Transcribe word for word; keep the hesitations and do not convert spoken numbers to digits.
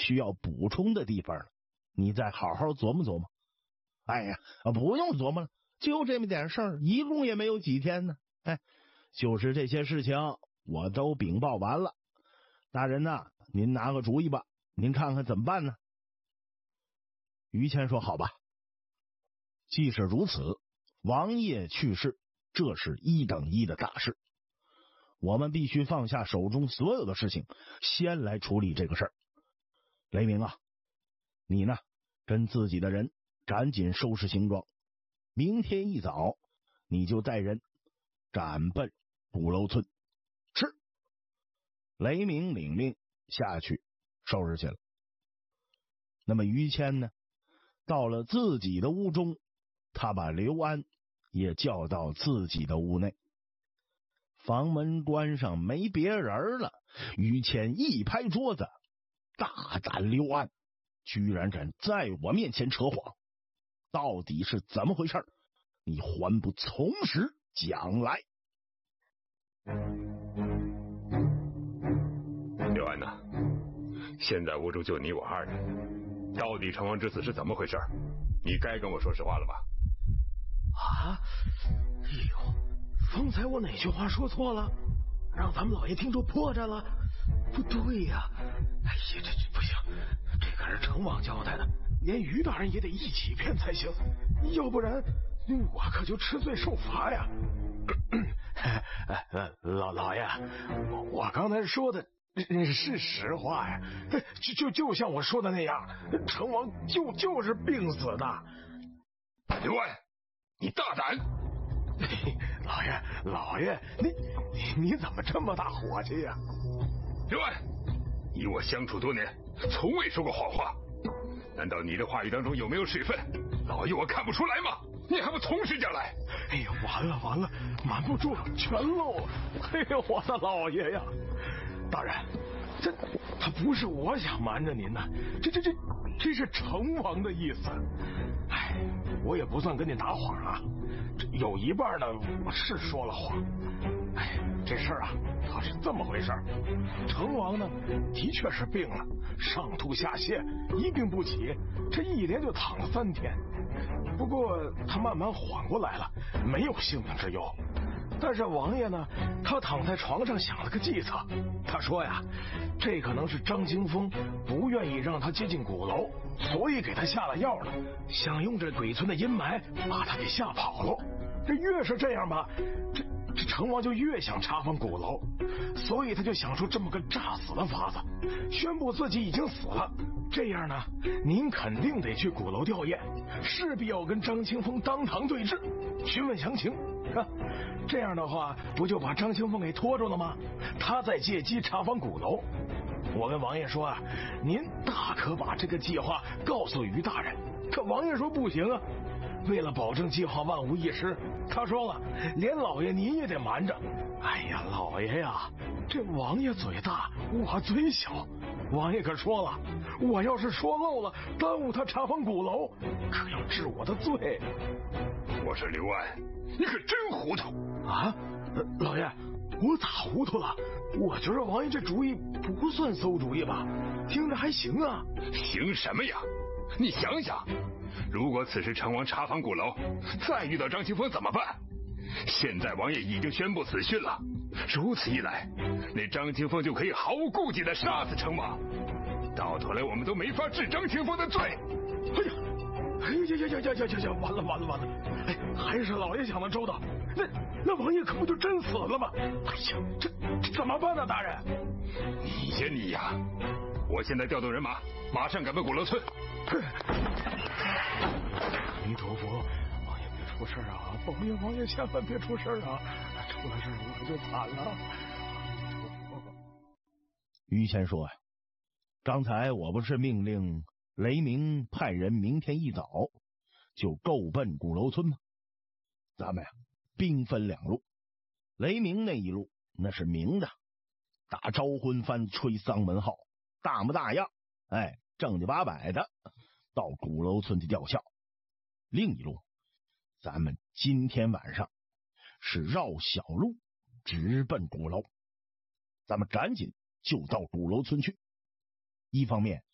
需要补充的地方了，你再好好琢磨琢磨。哎呀，不用琢磨了，就这么点事儿，一共也没有几天呢。哎，就是这些事情我都禀报完了，大人呐，您拿个主意吧，您看看怎么办呢？于谦说：好吧，既是如此，王爷去世，这是一等一的大事，我们必须放下手中所有的事情，先来处理这个事儿。雷鸣啊，你呢，跟自己的人赶紧收拾行装，明天一早你就带人赶奔鼓楼村。是。雷鸣领命下去收拾去了。那么于谦呢，到了自己的屋中，他把刘安也叫到自己的屋内。房门关上，没别人了。于谦一拍桌子：大胆刘安，居然敢在我面前扯谎，到底是怎么回事？你还不从实讲来。 刘安呐，现在屋中就你我二人，到底成王之死是怎么回事？你该跟我说实话了吧？ 啊！哎呦，方才我哪句话说错了？让咱们老爷听出破绽了？不对呀！哎呀，这这不行，这可是成王交代的，连于大人也得一起骗才行，要不然我可就吃罪受罚呀！老老爷，我我刚才说的是实话呀，就就就像我说的那样，成王就就是病死的。 刘安，你大胆！ 老爷，老爷，你你你怎么这么大火气呀？ 刘安，你我相处多年，从未说过谎话，难道你的话语当中有没有水分？老爷我看不出来吗？你还不从实讲来？ 哎呀，完了完了，瞒不住了，全漏了！哎呀，我的老爷呀！大人，这他不是我想瞒着您呢，这这这这是成王的意思。哎，我也不算跟你打谎啊，这有一半呢我是说了谎。哎，这事儿啊，它是这么回事。成王呢，的确是病了，上吐下泻，一病不起，这一连就躺了三天。不过他慢慢缓过来了，没有性命之忧。但是王爷呢，他躺在床上想了个计策。他说呀，这可能是张清风不愿意让他接近鼓楼，所以给他下了药了，想用这鬼村的阴霾把他给吓跑了。这越是这样吧，这这成王就越想查封鼓楼，所以他就想出这么个诈死的法子，宣布自己已经死了。这样呢，您肯定得去鼓楼吊唁，势必要跟张清风当堂对质，询问详情。啊，这样的话，不就把张清风给拖住了吗？他再借机查封鼓楼。我跟王爷说啊，您大可把这个计划告诉于大人。可王爷说不行啊，为了保证计划万无一失，他说了，连老爷您也得瞒着。哎呀，老爷呀，这王爷嘴大，我嘴小。王爷可说了，我要是说漏了，耽误他查封鼓楼，可要治我的罪。 我说刘安，你可真糊涂啊！老爷，我咋糊涂了？我觉得王爷这主意不算馊主意吧，听着还行啊。 行什么呀？你想想，如果此时成王查封鼓楼，再遇到张清风怎么办？现在王爷已经宣布死讯了，如此一来，那张清风就可以毫无顾忌的杀死成王，到头来我们都没法治张清风的罪。 哎呀！哎呀呀呀呀呀呀呀！完了完了完了！哎，还是老爷想的周到，那那王爷可不就真死了吗？哎呀，这这怎么办呢，大人？ 你呀你呀！我现在调动人马，马上赶奔鼓楼村。 阿弥陀佛，王爷别出事啊！王爷王爷千万别出事啊！出了事我可就惨了。阿弥陀佛。 于谦说呀，刚才我不是命令雷鸣派人明天一早就够奔鼓楼村吗？咱们呀，兵分两路。雷鸣那一路那是明的，打招婚幡，吹丧门号，大模大样，哎，正经八百的到鼓楼村去吊孝。另一路，咱们今天晚上是绕小路直奔鼓楼，咱们赶紧就到鼓楼村去。一方面